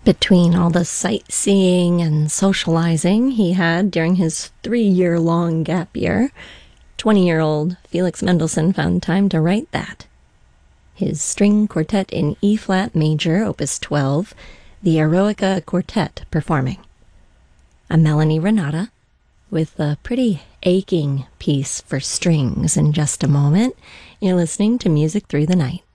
Between all the sightseeing and socializing he had during his 3-year-long gap year, 20-year-old Felix Mendelssohn found time to write that. His string quartet in E-flat major, opus 12, the Eroica Quartet performing. A Melanie Renata, with a pretty aching piece for strings in just a moment. You're listening to Music Through the Night.